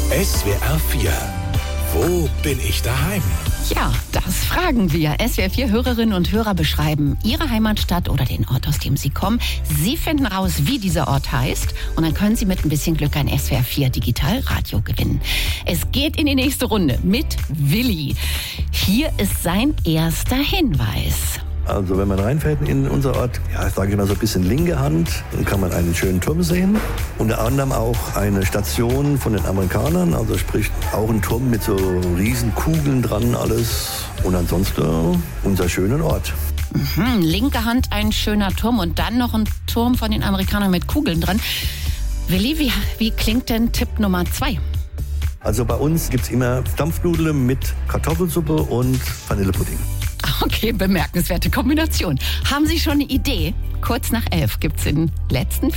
SWR 4. Wo bin ich daheim? Ja, das fragen wir. SWR4-Hörerinnen und Hörer beschreiben ihre Heimatstadt oder den Ort, aus dem sie kommen. Sie finden raus, wie dieser Ort heißt. Und dann können Sie mit ein bisschen Glück ein SWR4 Digitalradio gewinnen. Es geht in die nächste Runde mit Willi. Hier ist sein erster Hinweis. Also wenn man reinfährt in unser Ort, ja, sage ich mal so ein bisschen linke Hand, dann kann man einen schönen Turm sehen. Unter anderem auch eine Station von den Amerikanern, also sprich auch ein Turm mit so riesen Kugeln dran, alles. Und ansonsten unser schöner Ort. Linke Hand ein schöner Turm und dann noch ein Turm von den Amerikanern mit Kugeln dran. Willi, wie klingt denn Tipp Nummer 2? Also bei uns gibt's immer Dampfnudeln mit Kartoffelsuppe und Vanillepudding. Okay, bemerkenswerte Kombination. Haben Sie schon eine Idee? Kurz nach 11 gibt's den letzten